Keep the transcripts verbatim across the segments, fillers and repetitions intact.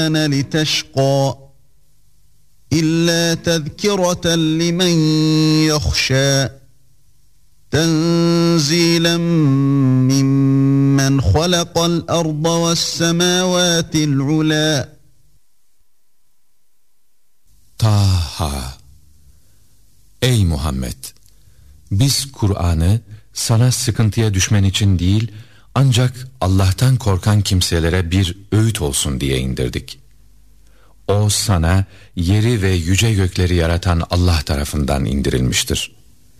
لِتَشْقَى إِلَّا تَذْكِرَةً لِمَنْ يَخْشَى تَنْزِيلًا مِّمَّنْ خَلَقَ الْأَرْضَ وَالسَّمَاوَاتِ الْعُلَى. Taha. Ey Muhammed! Biz Kur'an'ı sana sıkıntıya düşmen için değil, ancak Allah'tan korkan kimselere bir öğüt olsun diye indirdik. O sana yeri ve yüce gökleri yaratan Allah tarafından indirilmiştir.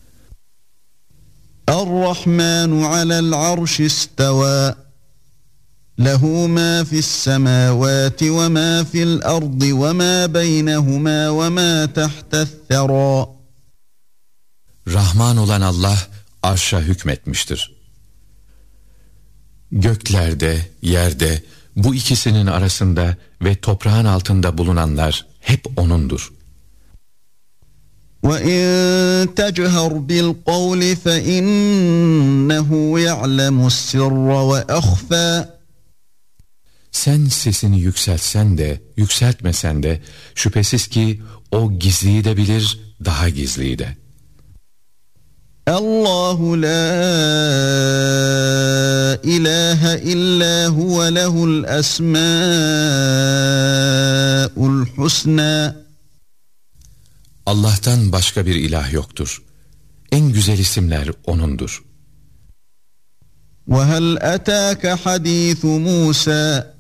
Er-Rahmanu alel arş isteva. Lehu ma fi's semavati ve ma fi'l ardı ve ma beynehuma ve ma tahta'th thera. Rahman olan Allah arşa hükmetmiştir. Göklerde, yerde, bu ikisinin arasında ve toprağın altında bulunanlar hep O'nundur. وَاِنْ تَجْهَرْ بِالْقَوْلِ فَاِنَّهُ يَعْلَمُ السِّرَّ وَأَخْفَى. Sen sesini yükseltsen de, yükseltmesen de, şüphesiz ki O gizliyi de bilir, daha gizliyi de. Allahu la ilahe illa huve lehul esmaul husna. Allah'tan başka bir ilah yoktur. En güzel isimler O'nundur. وَهَلْ أَتَاكَ حَدِيثُ مُوسَى